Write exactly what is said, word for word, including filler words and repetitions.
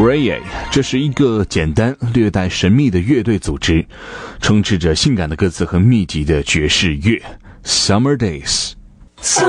Grey， 这是一个简单略带神秘的乐队组织，充斥着性感的歌词和密集的爵士乐。Summer Days。